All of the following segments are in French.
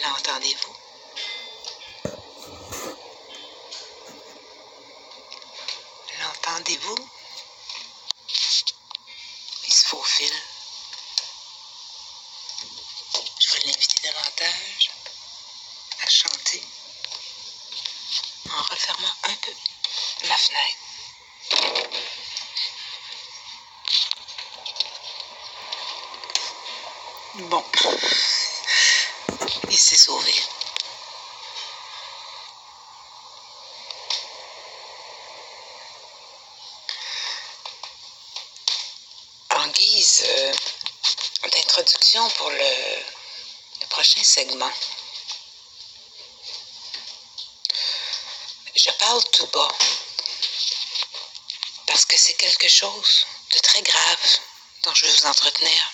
L'entendez-vous? L'entendez-vous? Il se faufile. Je vais l'inviter davantage à chanter en refermant un peu la fenêtre. Bon, il s'est sauvé. En guise d'introduction pour le prochain segment, je parle tout bas parce que c'est quelque chose de très grave dont je vais vous entretenir.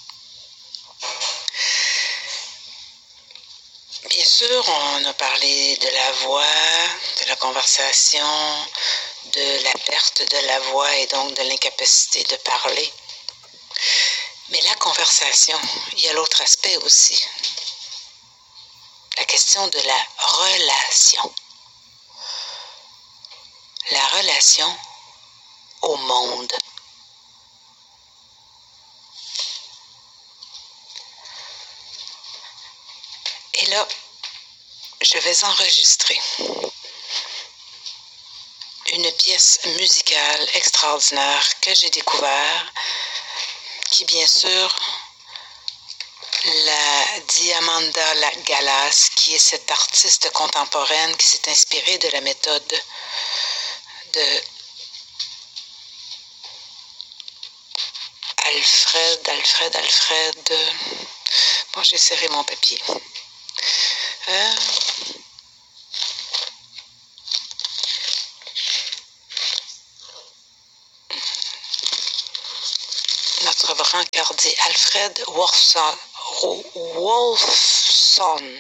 Bien sûr, on a parlé de la voix, de la conversation, de la perte de la voix et donc de l'incapacité de parler. Mais la conversation, il y a l'autre aspect aussi. La question de la relation. La relation au monde. Et là, je vais enregistrer une pièce musicale extraordinaire que j'ai découvert, qui bien sûr, la Diamanda Galas, qui est cette artiste contemporaine qui s'est inspirée de la méthode de Alfred. Bon, j'ai serré mon papier. Notre brancardier Alfred Wolfson.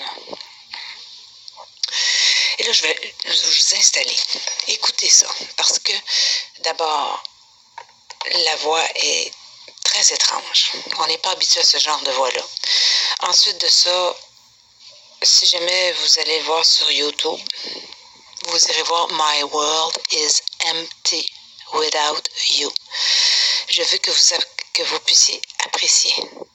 Et là, je vais vous installer. Écoutez ça, parce que d'abord, la voix est très étrange. On n'est pas habitué à ce genre de voix-là. Ensuite de ça, si jamais vous allez voir sur YouTube, vous irez voir My World is Empty Without You. Je veux que vous puissiez apprécier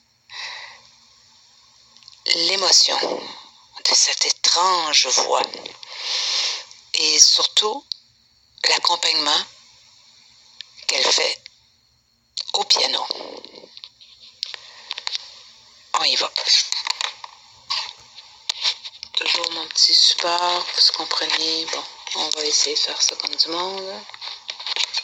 l'émotion de cette étrange voix et surtout l'accompagnement qu'elle fait au piano. On y va. Toujours mon petit support, vous compreniez. Bon, on va essayer de faire ça comme du monde.